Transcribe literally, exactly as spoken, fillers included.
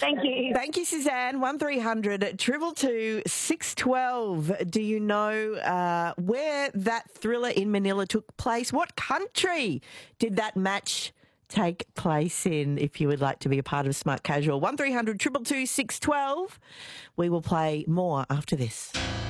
Thank you. Thank you, Suzanne. one three hundred triple two six twelve. Do you know uh, where that Thriller in Manila took place? What country did that match take place in? If you would like to be a part of Smart Casual, one three hundred triple two six twelve. We will play more after this.